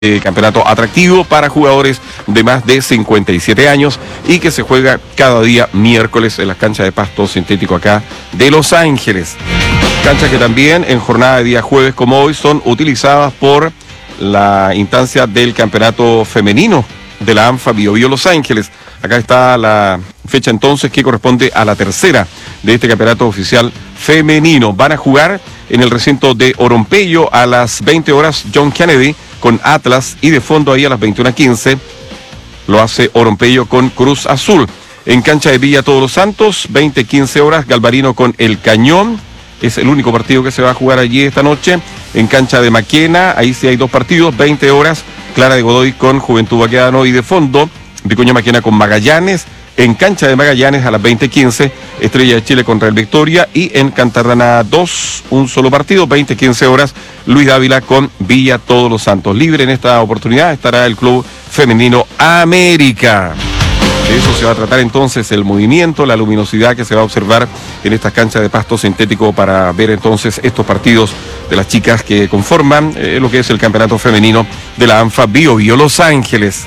campeonato atractivo para jugadores de más de 57 años y que se juega cada día miércoles en las canchas de pasto sintético acá de Los Ángeles. Canchas que también en jornada de día jueves como hoy son utilizadas por la instancia del campeonato femenino de la ANFA Bio Bio Los Ángeles. Acá está la fecha entonces que corresponde a la tercera de este campeonato oficial femenino. Van a jugar en el recinto de Orompeyo a las 20 horas John Kennedy con Atlas y de fondo ahí a las 21:15 lo hace Orompeyo con Cruz Azul. En cancha de Villa Todos los Santos, 20:15 horas, Galvarino con El Cañón. Es el único partido que se va a jugar allí esta noche. En cancha de Maquena, ahí sí hay dos partidos, 20 horas, Clara de Godoy con Juventud Baquedano y de fondo, Vicuña Maquena con Magallanes. En cancha de Magallanes a las 20:15, Estrella de Chile contra el Victoria. Y en Cantarrana 2, un solo partido, 20:15 horas, Luis Dávila con Villa Todos los Santos. Libre en esta oportunidad estará el Club Femenino América. De eso se va a tratar entonces el movimiento, la luminosidad que se va a observar en estas canchas de pasto sintético para ver entonces estos partidos de las chicas que conforman lo que es el campeonato femenino de la ANFA Bio Bio Los Ángeles.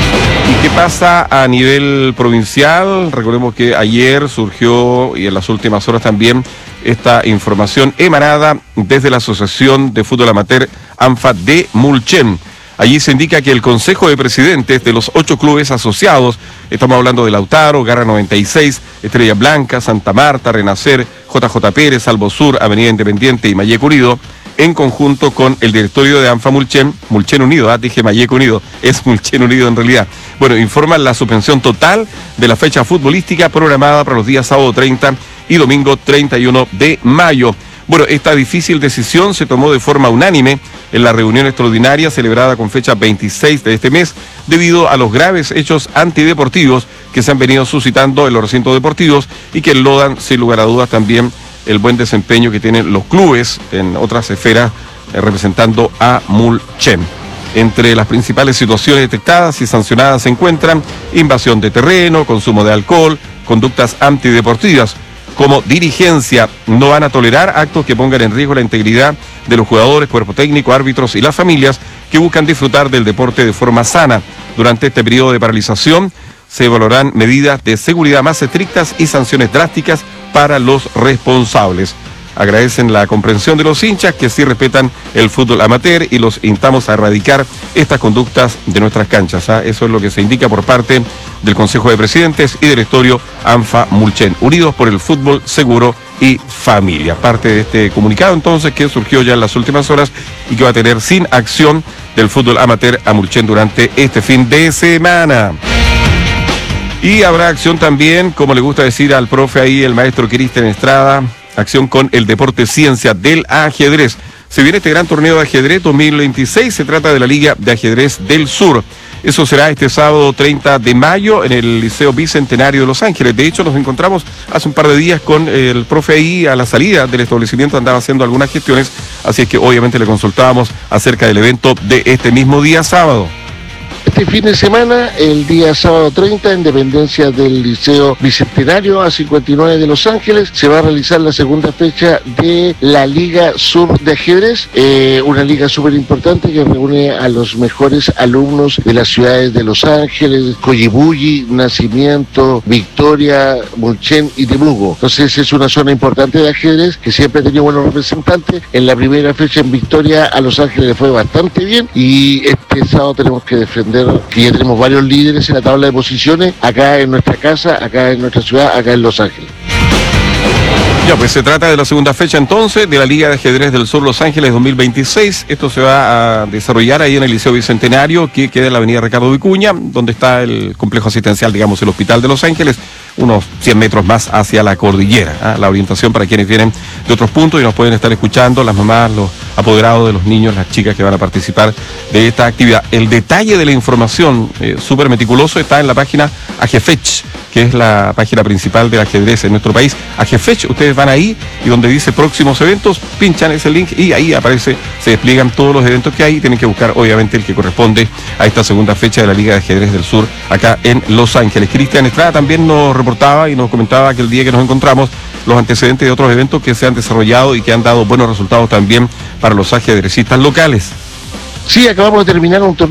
¿Y qué pasa a nivel provincial? Recordemos que ayer surgió, y en las últimas horas también, esta información emanada desde la Asociación de Fútbol Amateur ANFA de Mulchen. Allí se indica que el Consejo de Presidentes de los 8 clubes asociados, estamos hablando de Lautaro, Garra 96, Estrella Blanca, Santa Marta, Renacer, JJ Pérez, Salvo Sur, Avenida Independiente y Mayeco Unido, en conjunto con el directorio de ANFA Mulchen, Mulchen Unido, dije Mayeco Unido, es Mulchen Unido en realidad. Bueno, informan la suspensión total de la fecha futbolística programada para los días sábado 30 y domingo 31 de mayo. Bueno, esta difícil decisión se tomó de forma unánime en la reunión extraordinaria celebrada con fecha 26 de este mes, debido a los graves hechos antideportivos que se han venido suscitando en los recintos deportivos y que enlodan, sin lugar a dudas, también el buen desempeño que tienen los clubes en otras esferas representando a Mulchen. Entre las principales situaciones detectadas y sancionadas se encuentran invasión de terreno, consumo de alcohol, conductas antideportivas. Como dirigencia no van a tolerar actos que pongan en riesgo la integridad de los jugadores, cuerpo técnico, árbitros y las familias que buscan disfrutar del deporte de forma sana. Durante este periodo de paralización se evaluarán medidas de seguridad más estrictas y sanciones drásticas para los responsables. Agradecen la comprensión de los hinchas que sí respetan el fútbol amateur y los instamos a erradicar estas conductas de nuestras canchas. Eso es lo que se indica por parte del Consejo de Presidentes y Directorio ANFA Mulchen, unidos por el fútbol seguro y familia. Parte de este comunicado entonces que surgió ya en las últimas horas y que va a tener sin acción del fútbol amateur a Mulchen durante este fin de semana. Y habrá acción también, como le gusta decir al profe ahí, el maestro Cristian Estrada, acción con el deporte ciencia del ajedrez. Se viene este gran torneo de ajedrez 2026, se trata de la Liga de Ajedrez del Sur. Eso será este sábado 30 de mayo en el Liceo Bicentenario de Los Ángeles. De hecho, nos encontramos hace un par de días con el profe ahí a la salida del establecimiento, andaba haciendo algunas gestiones, así es que obviamente le consultábamos acerca del evento de este mismo día sábado. Este fin de semana, el día sábado 30, en dependencia del Liceo Bicentenario A59 de Los Ángeles, se va a realizar la segunda fecha de la Liga Sur de Ajedrez, una liga súper importante que reúne a los mejores alumnos de las ciudades de Los Ángeles, Coyibulli, Nacimiento, Victoria, Mulchen y Temuco. Entonces es una zona importante de ajedrez que siempre ha tenido buenos representantes. En la primera fecha en Victoria a Los Ángeles le fue bastante bien y este sábado tenemos que defender que ya tenemos varios líderes en la tabla de posiciones acá en nuestra casa, acá en nuestra ciudad, acá en Los Ángeles. Ya, pues se trata de la segunda fecha entonces de la Liga de Ajedrez del Sur Los Ángeles 2026. Esto se va a desarrollar ahí en el Liceo Bicentenario, que queda en la avenida Ricardo Vicuña, donde está el complejo asistencial, digamos, el Hospital de Los Ángeles, unos 100 metros más hacia la cordillera. La orientación para quienes vienen de otros puntos y nos pueden estar escuchando, las mamás, los apoderados de los niños, las chicas que van a participar de esta actividad. El detalle de la información súper meticuloso está en la página AGFECH, que es la página principal del ajedrez en nuestro país. AGFECH, ustedes van ahí y donde dice próximos eventos, pinchan ese link y ahí aparece, se despliegan todos los eventos que hay. Tienen que buscar obviamente el que corresponde a esta segunda fecha de la Liga de Ajedrez del Sur acá en Los Ángeles. Cristian Estrada también nos reportaba y nos comentaba que el día que nos encontramos los antecedentes de otros eventos que se han desarrollado y que han dado buenos resultados también para los ajedrecistas locales. Sí, acabamos de terminar un torneo